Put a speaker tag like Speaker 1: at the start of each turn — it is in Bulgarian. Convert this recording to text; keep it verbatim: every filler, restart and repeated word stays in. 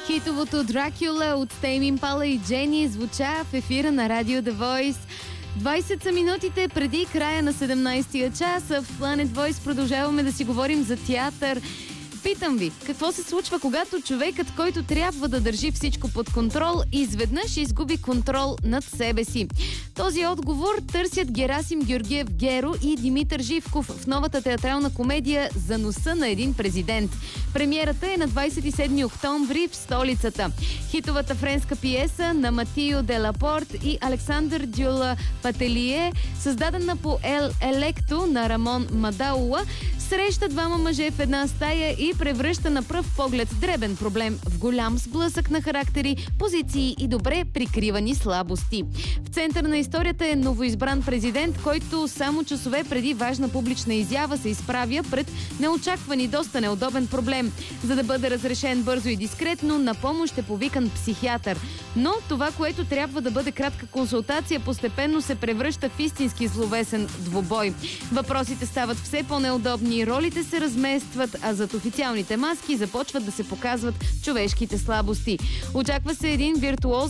Speaker 1: Хитовото Дракюла от Тейм Импала и Джени звуча в ефира на Радио The Voice. двайсет са минутите преди края на седемнайсетия час. В Planet Voice продължаваме да си говорим за театър. Питам ви, какво се случва, когато човекът, който трябва да държи всичко под контрол, изведнъж изгуби контрол над себе си? Този отговор търсят Герасим Георгиев Геро и Димитър Живков в новата театрална комедия "За носа на един президент". Премиерата е на двайсет и седми октомври в столицата. Хитовата френска пиеса на Матио Делапорт и Александър Дюла Пателие, създадена по Ел Електо на Рамон Мадаула, среща двама мъже в една стая и превръща на пръв поглед дребен проблем в голям сблъсък на характери, позиции и добре прикривани слабости. В център на историята е новоизбран президент, който само часове преди важна публична изява се изправя пред неочакван и доста неудобен проблем. За да бъде разрешен бързо и дискретно, на помощ е повикан психиатър. Но това, което трябва да бъде кратка консултация, постепенно се превръща в истински зловесен двубой. Въпросите стават все по-неудобни, ролите се разместват, а зад официалните маски започват да се показват човешките слабости. Очаква се един виртуоз